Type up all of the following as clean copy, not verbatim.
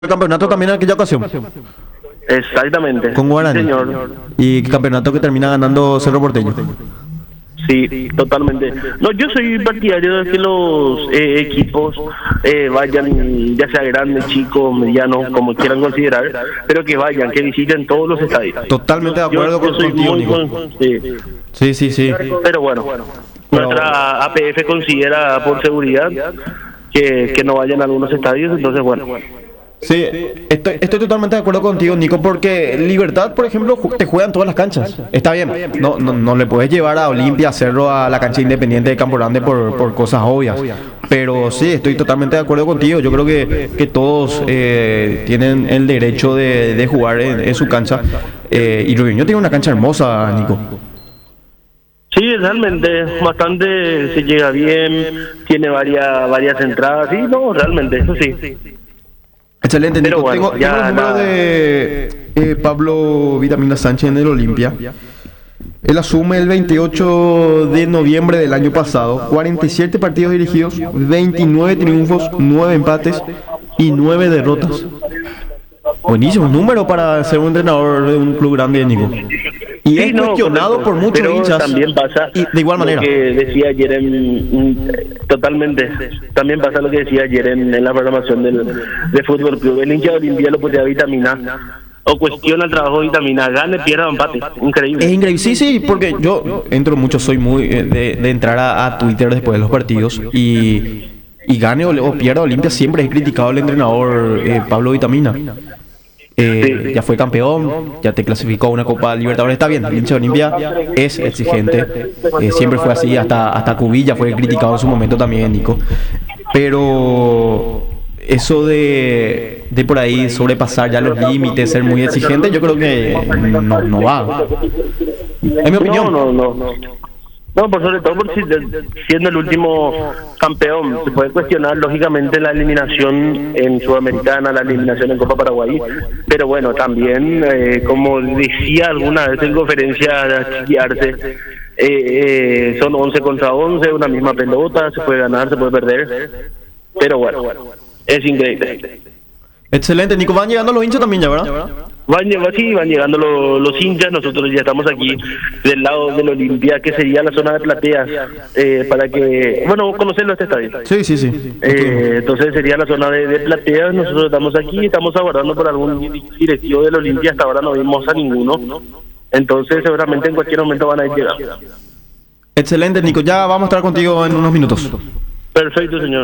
el campeonato también en aquella ocasión, Exactamente. con Guaraní. Sí, señor. Y campeonato que termina ganando Cerro Porteño. Sí, totalmente. No, yo soy partidario de que los equipos vayan, ya sea grandes, chicos, medianos, como quieran considerar, pero que vayan, que visiten todos los estadios. Totalmente de acuerdo Yo soy contigo, muy Nico. sí. Sí. Pero bueno, nuestra APF considera por seguridad que no vayan a algunos estadios, entonces bueno. Sí, estoy totalmente de acuerdo contigo, Nico, porque Libertad, por ejemplo, te juegan todas las canchas. Está bien, no le puedes llevar a Olimpia, Cerro, a la cancha independiente de Campo Grande por cosas obvias. Pero sí, estoy totalmente de acuerdo contigo. Yo creo que todos tienen el derecho de jugar en su cancha. Y Rubiño tiene una cancha hermosa, Nico. Sí, realmente, bastante se llega bien, tiene varias entradas, sí, no, realmente, eso sí. Excelente, Pero Nico. bueno, Tengo ya el número nada. de Pablo Vitamina Sánchez en el Olimpia. Él asume el 28 de noviembre del año pasado, 47 partidos dirigidos, 29 triunfos, 9 empates y 9 derrotas. Buenísimo número para ser un entrenador de un club grande, Nico. Y Sí, es no, cuestionado correcto. por muchos Pero hinchas. también pasa Y de igual manera. lo que decía ayer totalmente. También pasa lo que decía ayer en la programación de Fútbol Club. El hincha de Olimpia lo podía vitaminar o cuestiona el trabajo de Vitamina, gane, pierda o empate. Increíble. Es increíble, sí, porque yo entro mucho, soy muy de entrar a Twitter después de los partidos y gane o pierda Olimpia, siempre es criticado el entrenador Pablo Vitamina. Ya fue campeón, ya te clasificó a una Copa Libertadores, está bien, el hincha de Olimpia es exigente, siempre fue así, hasta Cubilla fue criticado en su momento también, Nico. Pero eso de por ahí sobrepasar ya los límites, ser muy exigente, yo creo que no va. En mi opinión. No, por sobre todo por siendo el último campeón, se puede cuestionar lógicamente la eliminación en Sudamericana, la eliminación en Copa Paraguay, pero bueno, también, como decía alguna vez en conferencia de Chiquiarse, son 11 contra 11, una misma pelota, se puede ganar, se puede perder, pero bueno, es increíble. Excelente, Nico, van llegando los hinchas también ya, ¿verdad? Van llegando los hinchas, nosotros ya estamos aquí del lado del Olimpia, que sería la zona de plateas, para que, bueno, conocerlo este estadio. Sí. Entonces sería la zona de plateas, nosotros estamos aquí, estamos aguardando por algún directivo del Olimpia, hasta ahora no vimos a ninguno, entonces seguramente en cualquier momento van a ir llegando. Excelente, Nico, ya vamos a estar contigo en unos minutos. Perfecto, señor.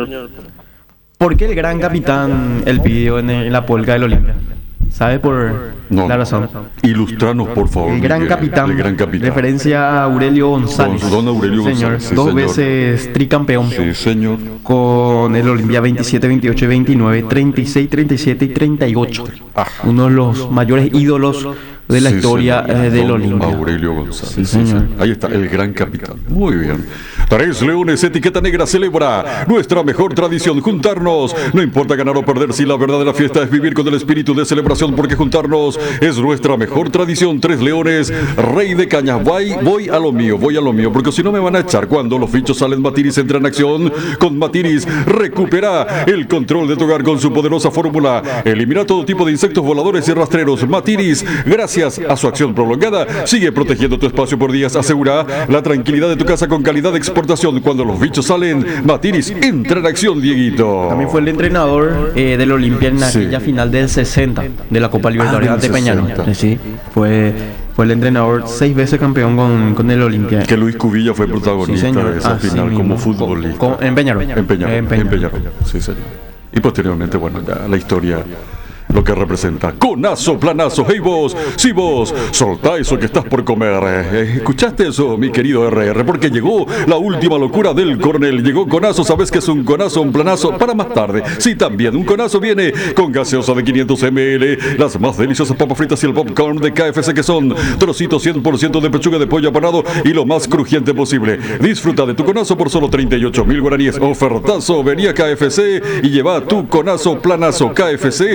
¿Por qué el gran capitán el pidió en la polca del Olimpia? ¿Sabe por la razón? Ilustranos, por favor. El gran capitán, referencia a Aurelio González. Don Aurelio González. Sí, dos veces tricampeón. Sí, señor. Con el Olimpia 27, 28 y 29, 36, 37 y 38. Uno de los mayores ídolos de la historia del Olimpia. Aurelio González. Sí, señor. Ahí está, el gran capitán. Muy bien. Tres Leones, etiqueta negra, celebra nuestra mejor tradición, juntarnos. No importa ganar o perder, si la verdad de la fiesta es vivir con el espíritu de celebración, porque juntarnos es nuestra mejor tradición. Tres Leones, rey de cañas. Voy a lo mío, porque si no me van a echar. Cuando los bichos salen, Matiris entra en acción. Con Matiris recupera el control de tu hogar con su poderosa fórmula. Elimina todo tipo de insectos voladores y rastreros. Matiris, gracias a su acción prolongada, sigue protegiendo tu espacio por días. Asegura la tranquilidad de tu casa con calidad de exportación. Cuando los bichos salen, Matiris entra en acción, Dieguito. También fue el entrenador del Olimpia en aquella final del 60 de la Copa Libertadores ante Peñarol. Sí, fue el entrenador 6 veces campeón con el Olimpia. Que Luis Cubilla fue protagonista de esa final como futbolista. En Peñarol. En Peñarol. Sí, señor. Y posteriormente, bueno, ya la historia lo que representa. Conazo, planazo. Hey vos, si vos, soltá eso que estás por comer. ¿Escuchaste eso, mi querido RR? Porque llegó la última locura del coronel. Llegó Conazo, ¿sabes qué es un conazo? Un planazo para más tarde. Sí, también, un conazo viene con gaseosa de 500 ml, las más deliciosas papas fritas y el popcorn de KFC, que son trocitos 100% de pechuga de pollo apanado y lo más crujiente posible. Disfruta de tu conazo por solo 38.000 guaraníes. Ofertazo, vení a KFC y lleva tu conazo, planazo KFC para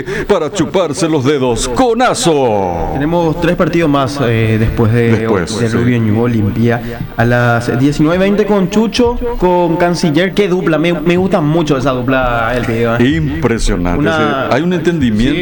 para chuparse los dedos. ¡Conazo! Tenemos 3 partidos más después de sí. Rubio Ñu Olimpia. A las 19:20 con Chucho, con Canciller. Qué dupla, me gusta mucho esa dupla el video. Impresionante. Hay un entendimiento.